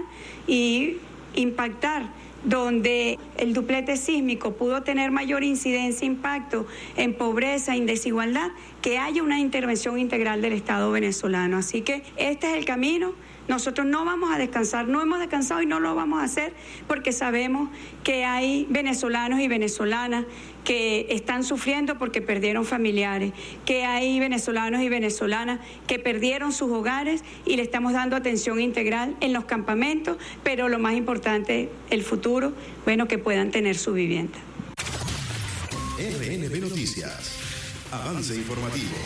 Speaker 2: y impactar donde el duplete sísmico pudo tener mayor incidencia e impacto en pobreza e desigualdad, que haya una intervención integral del Estado venezolano. Así que este es el camino. Nosotros no vamos a descansar, no hemos descansado y no lo vamos a hacer porque sabemos que hay venezolanos y venezolanas que están sufriendo porque perdieron familiares, que hay venezolanos y venezolanas que perdieron sus hogares y le estamos dando atención integral en los campamentos, pero lo más importante, el futuro, bueno, que puedan tener su vivienda.
Speaker 4: RNB Noticias, avance informativo.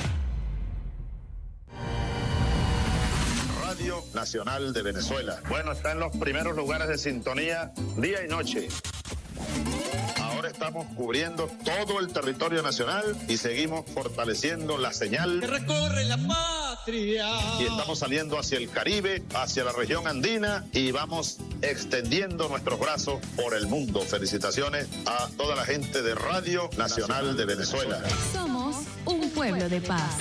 Speaker 9: Radio Nacional de Venezuela. Bueno, está en los primeros lugares de sintonía día y noche. Ahora estamos cubriendo todo el territorio nacional y seguimos fortaleciendo la señal
Speaker 15: que recorre la patria.
Speaker 9: Y estamos saliendo hacia el Caribe, hacia la región andina y vamos extendiendo nuestros brazos por el mundo. Felicitaciones a toda la gente de Radio Nacional de Venezuela.
Speaker 6: Somos un pueblo de paz.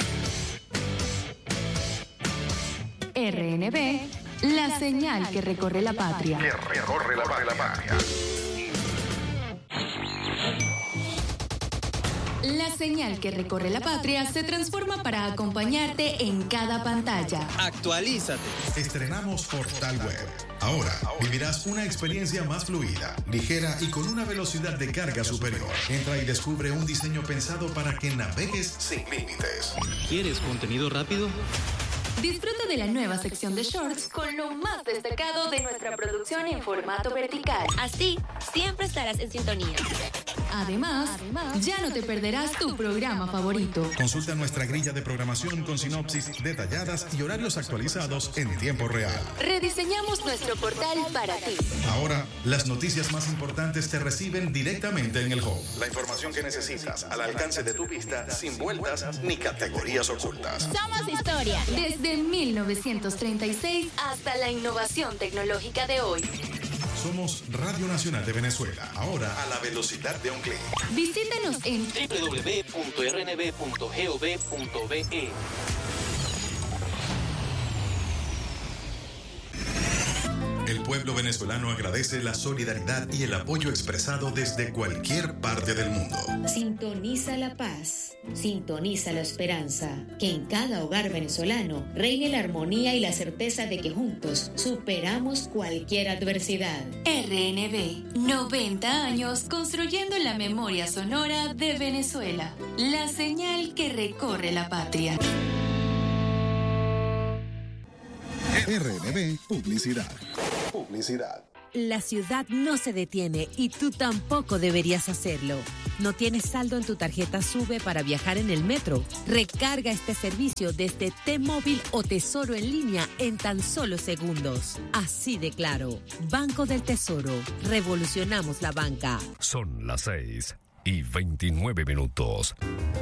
Speaker 6: RNB, la señal que recorre la patria.
Speaker 4: Que recorre la patria.
Speaker 6: La señal que recorre la patria se transforma para acompañarte en cada pantalla.
Speaker 10: Actualízate.
Speaker 4: Estrenamos Portal Web. Ahora vivirás una experiencia más fluida, ligera y con una velocidad de carga superior. Entra y descubre un diseño pensado para que navegues sin límites.
Speaker 7: ¿Quieres contenido rápido?
Speaker 6: Disfruta de la nueva sección de shorts con lo más destacado de nuestra producción en formato vertical.
Speaker 5: Así, siempre estarás en sintonía.
Speaker 6: Además, ya no te perderás tu programa favorito.
Speaker 4: Consulta nuestra grilla de programación con sinopsis detalladas y horarios actualizados en tiempo real.
Speaker 6: Rediseñamos nuestro portal para ti.
Speaker 4: Ahora, las noticias más importantes te reciben directamente en el home. La información que necesitas al alcance de tu vista, sin vueltas ni categorías ocultas.
Speaker 6: Somos historia. Desde 1936 hasta la innovación tecnológica de hoy.
Speaker 4: Somos Radio Nacional de Venezuela, ahora a la velocidad de un clic.
Speaker 6: Visítenos en
Speaker 7: www.rnb.gov.be.
Speaker 4: El pueblo venezolano agradece la solidaridad y el apoyo expresado desde cualquier parte del mundo.
Speaker 10: Sintoniza la paz, sintoniza la esperanza, que en cada hogar venezolano reine la armonía y la certeza de que juntos superamos cualquier adversidad.
Speaker 6: RNB, 90 años construyendo la memoria sonora de Venezuela, la señal que recorre la patria.
Speaker 11: RNB Publicidad.
Speaker 12: La ciudad no se detiene y tú tampoco deberías hacerlo. ¿No tienes saldo en tu tarjeta SUBE para viajar en el metro? Recarga este servicio desde T-Móvil o Tesoro en línea en tan solo segundos. Así de claro. Banco del Tesoro. Revolucionamos la banca.
Speaker 16: Son las 6:29.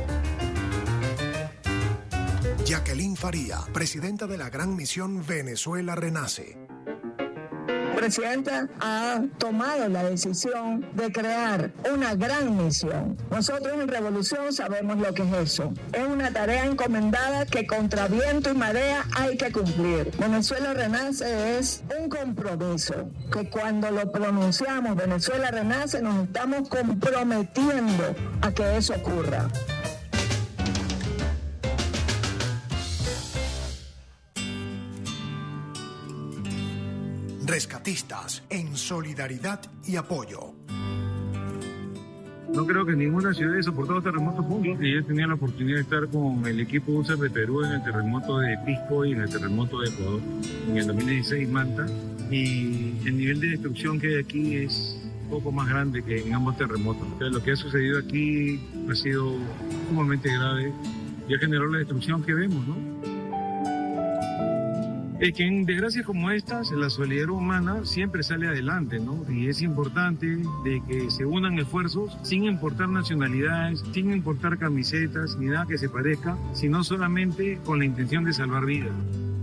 Speaker 11: Jacqueline Faría, presidenta de la Gran Misión Venezuela Renace.
Speaker 24: El presidente ha tomado la decisión de crear una gran misión. Nosotros en Revolución sabemos lo que es eso. Es una tarea encomendada que contra viento y marea hay que cumplir. Venezuela Renace es un compromiso que cuando lo pronunciamos, Venezuela Renace, nos estamos comprometiendo a que eso ocurra.
Speaker 11: Rescatistas en solidaridad y apoyo.
Speaker 25: No creo que ninguna ciudad haya soportado terremotos juntos. Y yo tenía la oportunidad de estar con el equipo USAR de Perú en el terremoto de Pisco y en el terremoto de Ecuador en el 2016 Manta. Y el nivel de destrucción que hay aquí es un poco más grande que en ambos terremotos. Entonces, lo que ha sucedido aquí ha sido sumamente grave y ha generado la destrucción que vemos, ¿no? Es que en desgracias como estas, la solidaridad humana siempre sale adelante, ¿no? Y es importante de que se unan esfuerzos sin importar nacionalidades, sin importar camisetas, ni nada que se parezca, sino solamente con la intención de salvar vidas.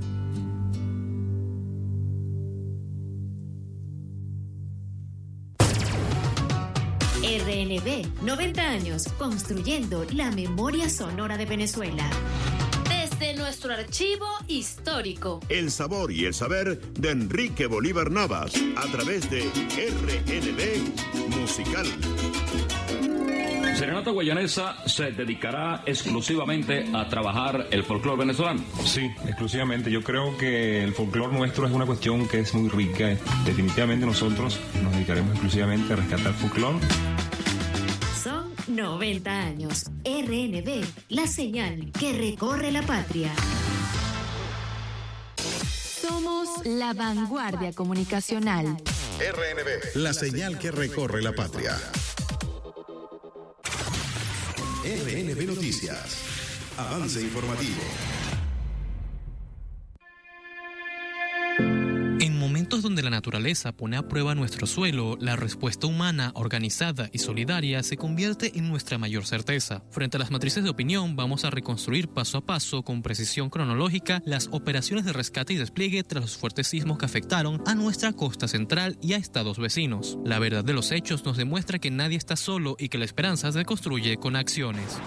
Speaker 10: RNB, 90 años construyendo la memoria sonora de Venezuela.
Speaker 6: De nuestro archivo histórico.
Speaker 26: El sabor y el saber de Enrique Bolívar Navas a través de RNB Musical.
Speaker 27: Serenata Guayanesa se dedicará exclusivamente a trabajar el folclore venezolano.
Speaker 28: Sí, exclusivamente. Yo creo que el folclore nuestro es una cuestión que es muy rica. Definitivamente nosotros nos dedicaremos exclusivamente a rescatar folclore.
Speaker 10: 90 años. RNB, la señal que recorre la patria.
Speaker 6: Somos la vanguardia comunicacional.
Speaker 4: RNB, la señal que recorre la patria. RNB Noticias. Avance informativo.
Speaker 7: En momentos donde la naturaleza pone a prueba nuestro suelo, la respuesta humana, organizada y solidaria se convierte en nuestra mayor certeza. Frente a las matrices de opinión, vamos a reconstruir paso a paso, con precisión cronológica, las operaciones de rescate y despliegue tras los fuertes sismos que afectaron a nuestra costa central y a estados vecinos. La verdad de los hechos nos demuestra que nadie está solo y que la esperanza se construye con acciones.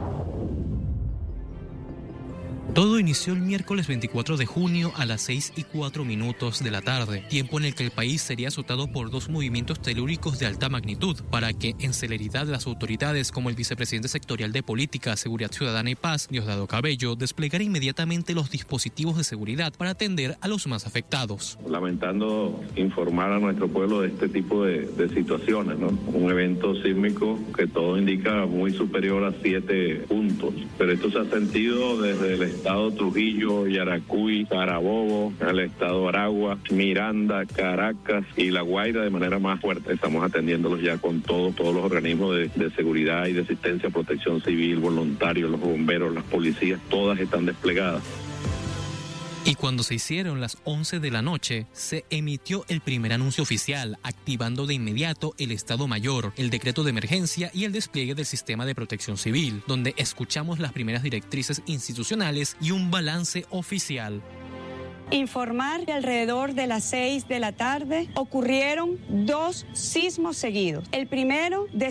Speaker 7: Todo inició el miércoles 24 de junio a las 6:04 de la tarde, tiempo en el que el país sería azotado por dos movimientos telúricos de alta magnitud, para que en celeridad las autoridades como el vicepresidente sectorial de Política, Seguridad Ciudadana y Paz, Diosdado Cabello, desplegara inmediatamente los dispositivos de seguridad para atender a los más afectados.
Speaker 29: Lamentando informar a nuestro pueblo de este tipo de situaciones, ¿no? Un evento sísmico que todo indica muy superior a 7 puntos, pero esto se ha sentido desde el estado Trujillo, Yaracuy, Carabobo, el estado Aragua, Miranda, Caracas y La Guaira de manera más fuerte. Estamos atendiéndolos ya con todos los organismos de seguridad y de asistencia, protección civil, voluntarios, los bomberos, las policías, todas están desplegadas.
Speaker 7: Y cuando se hicieron las 11 de la noche, se emitió el primer anuncio oficial, activando de inmediato el Estado Mayor, el decreto de emergencia y el despliegue del sistema de protección civil, donde escuchamos las primeras directrices institucionales y un balance oficial.
Speaker 2: informar que alrededor de las 6 de la tarde ocurrieron 2 sismos seguidos. El primero de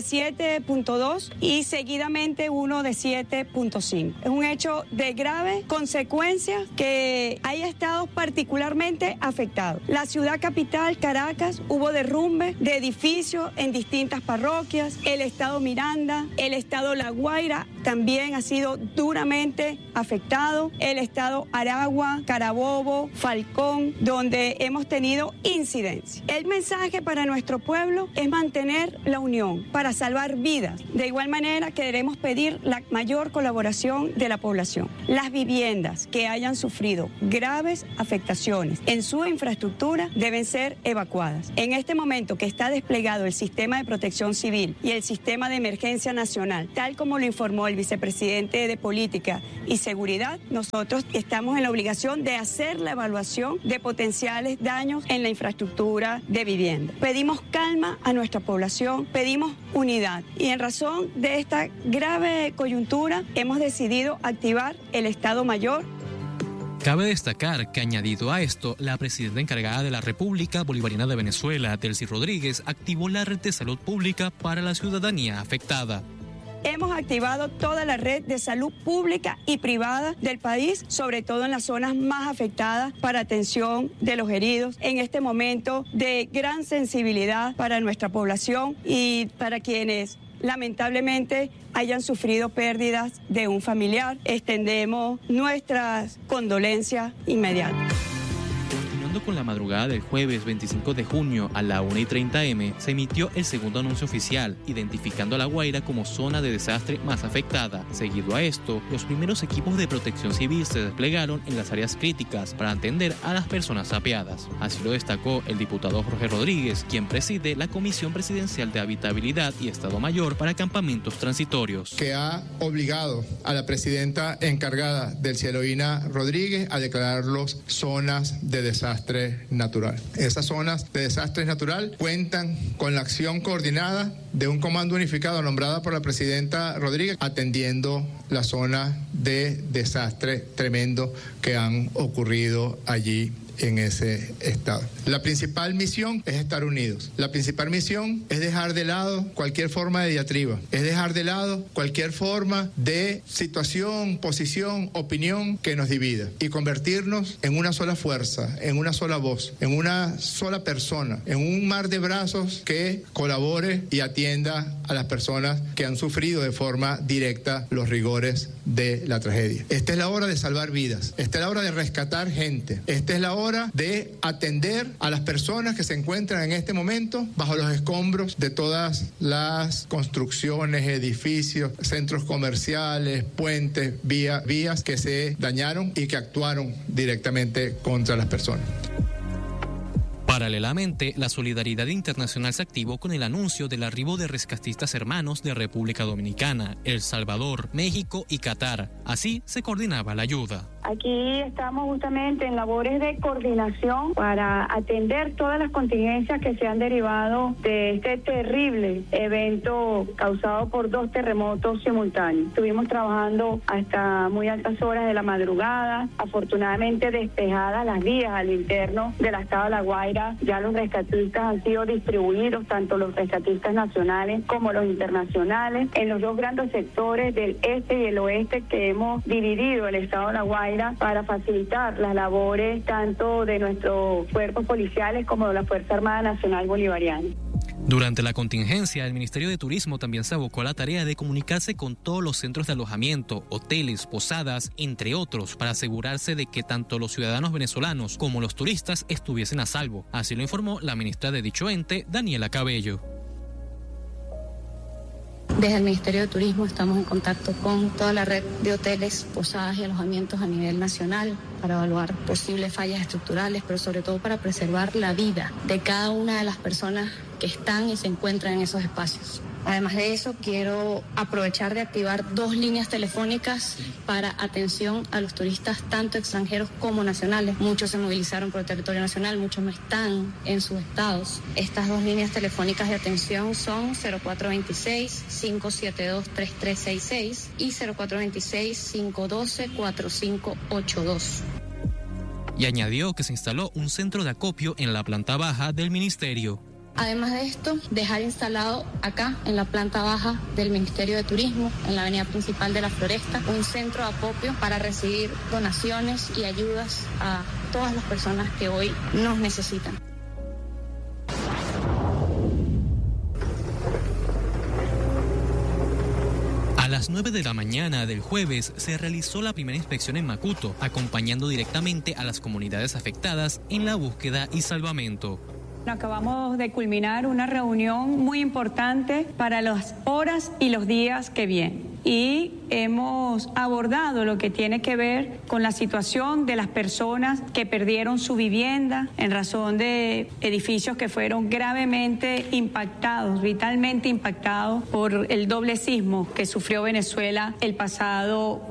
Speaker 2: 7.2 y seguidamente uno de 7.5. Es un hecho de grave consecuencia que haya estado particularmente afectado. La ciudad capital, Caracas, hubo derrumbe de edificios en distintas parroquias. El estado Miranda, el estado La Guaira también ha sido duramente afectado. El estado Aragua, Carabobo, Falcón, donde hemos tenido incidencia. El mensaje para nuestro pueblo es mantener la unión para salvar vidas. De igual manera, queremos pedir la mayor colaboración de la población. Las viviendas que hayan sufrido graves afectaciones en su infraestructura deben ser evacuadas. En este momento que está desplegado el sistema de protección civil y el sistema de emergencia nacional, tal como lo informó el vicepresidente de Política y Seguridad, nosotros estamos en la obligación de hacer la evaluación de potenciales daños en la infraestructura de vivienda. Pedimos calma a nuestra población, pedimos unidad y en razón de esta grave coyuntura hemos decidido activar el Estado Mayor.
Speaker 7: Cabe destacar que, añadido a esto, la presidenta encargada de la República Bolivariana de Venezuela, Delcy Rodríguez, activó la red de salud pública para la ciudadanía afectada.
Speaker 2: Hemos activado toda la red de salud pública y privada del país, sobre todo en las zonas más afectadas, para atención de los heridos en este momento de gran sensibilidad para nuestra población y para quienes lamentablemente hayan sufrido pérdidas de un familiar. Extendemos nuestras condolencias inmediatas.
Speaker 7: Con la madrugada del jueves 25 de junio a la 1:30 am, se emitió el segundo anuncio oficial, identificando a La Guaira como zona de desastre más afectada. Seguido a esto, los primeros equipos de protección civil se desplegaron en las áreas críticas para atender a las personas sapeadas. Así lo destacó el diputado Jorge Rodríguez, quien preside la Comisión Presidencial de Habitabilidad y Estado Mayor para Campamentos Transitorios.
Speaker 1: Que ha obligado a la presidenta encargada, Delcy Eloína Rodríguez, a declararlos zonas de desastre natural. Esas zonas de desastre natural cuentan con la acción coordinada de un comando unificado nombrado por la presidenta Rodríguez, atendiendo la zona de desastre tremendo que han ocurrido allí en ese estado. La principal misión es estar unidos. La principal misión es dejar de lado cualquier forma de diatriba, es dejar de lado cualquier forma de situación, posición, opinión que nos divida y convertirnos en una sola fuerza, en una sola voz, en una sola persona, en un mar de brazos que colabore y atienda a las personas que han sufrido de forma directa los rigores de la tragedia. Esta es la hora de salvar vidas, esta es la hora de rescatar gente, esta es la hora de atender a las personas que se encuentran en este momento bajo los escombros de todas las construcciones, edificios, centros comerciales, puentes, vías que se dañaron y que actuaron directamente contra las personas.
Speaker 7: Paralelamente, la solidaridad internacional se activó con el anuncio del arribo de rescatistas hermanos de República Dominicana, El Salvador, México y Qatar. Así se coordinaba la ayuda.
Speaker 24: Aquí estamos justamente en labores de coordinación para atender todas las contingencias que se han derivado de este terrible evento causado por 2 terremotos simultáneos. Estuvimos trabajando hasta muy altas horas de la madrugada, afortunadamente despejadas las vías al interno del estado de La Guaira. Ya los rescatistas han sido distribuidos, tanto los rescatistas nacionales como los internacionales, en los 2 grandes sectores del este y el oeste que hemos dividido el estado de La Guaira para facilitar las labores tanto de nuestros cuerpos policiales como de la Fuerza Armada Nacional Bolivariana.
Speaker 7: Durante la contingencia, el Ministerio de Turismo también se abocó a la tarea de comunicarse con todos los centros de alojamiento, hoteles, posadas, entre otros, para asegurarse de que tanto los ciudadanos venezolanos como los turistas estuviesen a salvo. Así lo informó la ministra de dicho ente, Daniela Cabello.
Speaker 13: Desde el Ministerio de Turismo estamos en contacto con toda la red de hoteles, posadas y alojamientos a nivel nacional para evaluar posibles fallas estructurales, pero sobre todo para preservar la vida de cada una de las personas que están y se encuentran en esos espacios. Además de eso, quiero aprovechar de activar 2 líneas telefónicas para atención a los turistas, tanto extranjeros como nacionales. Muchos se movilizaron por el territorio nacional, muchos no están en sus estados. Estas 2 líneas telefónicas de atención son 0426-572-3366 y 0426-512-4582.
Speaker 7: y añadió que se instaló un centro de acopio en la planta baja del ministerio.
Speaker 13: Además de esto, dejar instalado acá, en la planta baja del Ministerio de Turismo, en la avenida principal de La Floresta, un centro de acopio para recibir donaciones y ayudas a todas las personas que hoy nos necesitan.
Speaker 7: A las 9 de la mañana del jueves se realizó la primera inspección en Macuto, acompañando directamente a las comunidades afectadas en la búsqueda y salvamento.
Speaker 3: Acabamos de culminar una reunión muy importante para las horas y los días que vienen. Y hemos abordado lo que tiene que ver con la situación de las personas que perdieron su vivienda en razón de edificios que fueron gravemente impactados, vitalmente impactados por el doble sismo que sufrió Venezuela el pasado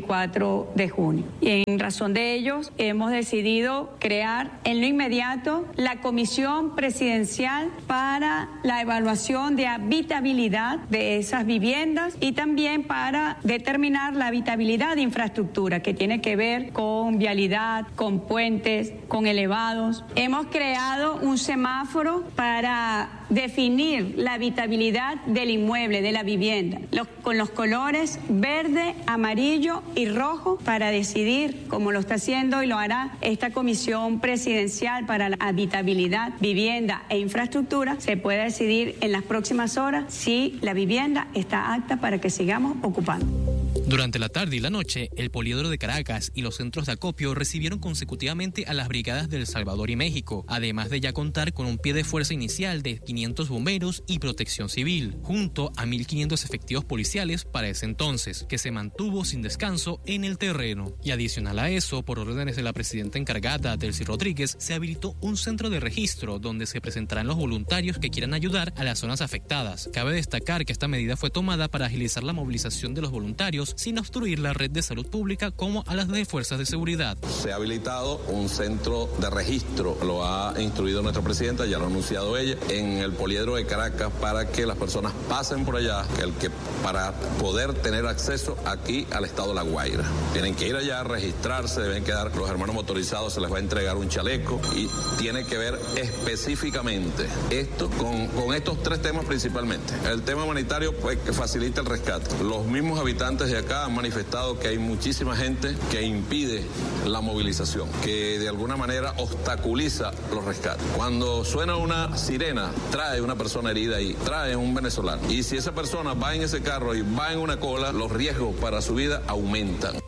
Speaker 3: 24 de junio. Y en razón de ellos hemos decidido crear en lo inmediato la Comisión Presidencial para la evaluación de habitabilidad de esas viviendas y también para determinar la habitabilidad de infraestructura que tiene que ver con vialidad, con puentes, con elevados. Hemos creado un semáforo para definir la habitabilidad del inmueble, de la vivienda, con los colores verde, amarillo y rojo para decidir, como lo está haciendo y lo hará esta Comisión Presidencial para la Habitabilidad, Vivienda e Infraestructura, se puede decidir en las próximas horas si la vivienda está apta para que sigamos ocupando.
Speaker 7: Durante la tarde y la noche, el Poliedro de Caracas y los centros de acopio recibieron consecutivamente a las brigadas de El Salvador y México, además de ya contar con un pie de fuerza inicial de 500 bomberos y protección civil, junto a 1.500 efectivos policiales para ese entonces, que se mantuvo sin descanso en el terreno. Y adicional a eso, por órdenes de la presidenta encargada, Delcy Rodríguez, se habilitó un centro de registro donde se presentarán los voluntarios que quieran ayudar a las zonas afectadas. Cabe destacar que esta medida fue tomada para agilizar la movilización de los voluntarios sin obstruir la red de salud pública como a las de fuerzas de seguridad.
Speaker 14: Se ha habilitado un centro de registro, lo ha instruido nuestra presidenta, ya lo ha anunciado ella, en el Poliedro de Caracas para que las personas pasen por allá, para poder tener acceso aquí al estado de La Guaira. Tienen que ir allá a registrarse, deben quedar los hermanos motorizados, se les va a entregar un chaleco y tiene que ver específicamente esto con estos tres temas principalmente. El tema humanitario, pues, que facilita el rescate. Los mismos habitantes de acá han manifestado que hay muchísima gente que impide la movilización, que de alguna manera obstaculiza los rescates. Cuando suena una sirena, trae una persona herida y trae un venezolano. Y si esa persona va en ese carro y va en una cola, los riesgos para su vida aumentan.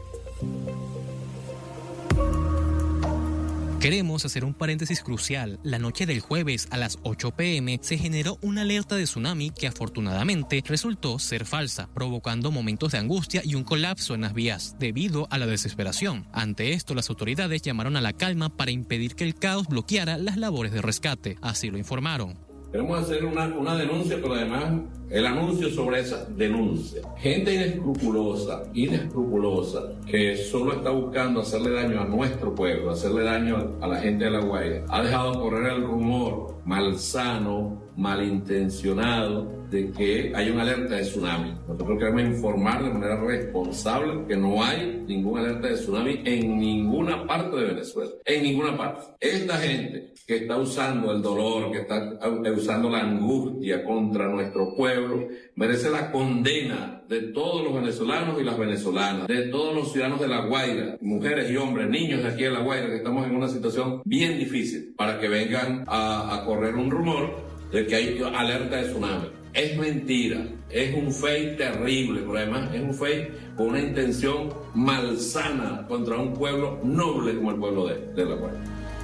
Speaker 7: Queremos hacer un paréntesis crucial. La noche del jueves a las 8 p.m. se generó una alerta de tsunami que afortunadamente resultó ser falsa, provocando momentos de angustia y un colapso en las vías debido a la desesperación. Ante esto, las autoridades llamaron a la calma para impedir que el caos bloqueara las labores de rescate. Así lo informaron.
Speaker 17: Queremos hacer una denuncia, pero además el anuncio sobre esa denuncia. Gente inescrupulosa, que solo está buscando hacerle daño a nuestro pueblo, hacerle daño a la gente de La Guaira, ha dejado correr el rumor malsano, malintencionado, de que hay una alerta de tsunami. Nosotros queremos informar de manera responsable que no hay ninguna alerta de tsunami en ninguna parte de Venezuela. En ninguna parte. Esta gente que está usando el dolor, que está usando la angustia contra nuestro pueblo, merece la condena de todos los venezolanos y las venezolanas, de todos los ciudadanos de La Guaira, mujeres y hombres, niños de aquí de La Guaira, que estamos en una situación bien difícil, para que vengan a correr un rumor de que hay alerta de tsunami. Es mentira, es un fake terrible, pero además es un fake con una intención malsana contra un pueblo noble como el pueblo de La Guaira.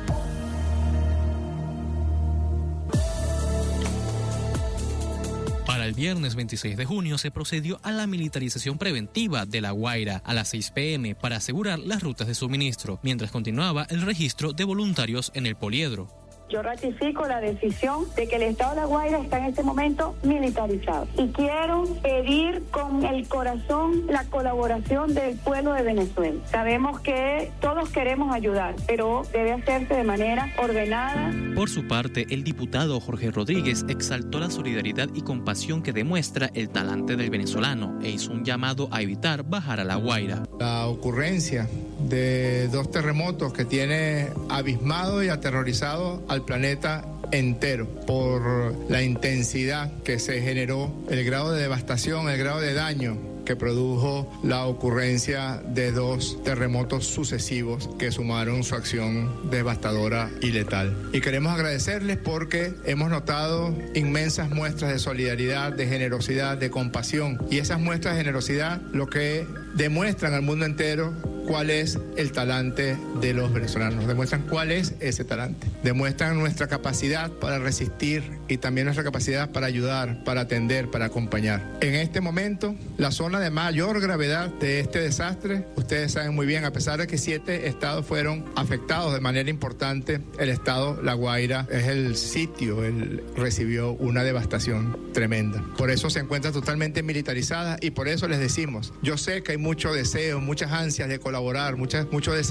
Speaker 7: Para el viernes 26 de junio se procedió a la militarización preventiva de La Guaira a las 6 p.m. para asegurar las rutas de suministro, mientras continuaba el registro de voluntarios en el Poliedro.
Speaker 24: yo ratifico la decisión de que el estado de La Guaira está en este momento militarizado. Y quiero pedir con el corazón la colaboración del pueblo de Venezuela. Sabemos que todos queremos ayudar, pero debe hacerse de manera ordenada.
Speaker 7: Por su parte, el diputado Jorge Rodríguez exaltó la solidaridad y compasión que demuestra el talante del venezolano e hizo un llamado a evitar bajar a La Guaira.
Speaker 1: La ocurrencia de 2 terremotos que tiene abismado y aterrorizado al planeta entero por la intensidad que se generó, el grado de devastación, el grado de daño que produjo la ocurrencia de 2 terremotos sucesivos que sumaron su acción devastadora y letal. Y queremos agradecerles porque hemos notado inmensas muestras de solidaridad, de generosidad, de compasión. Y esas muestras de generosidad lo que demuestran al mundo entero cuál es el talante de los venezolanos, demuestran cuál es ese talante, demuestran nuestra capacidad para resistir y también nuestra capacidad para ayudar, para atender, para acompañar. En este momento, la zona de mayor gravedad de este desastre, ustedes saben muy bien, a pesar de que 7 estados fueron afectados de manera importante, el estado La Guaira es el sitio, él recibió una devastación tremenda. Por eso se encuentra totalmente militarizada y por eso les decimos, yo sé que hay mucho deseo, muchas ansias de colaborar, mucho deseo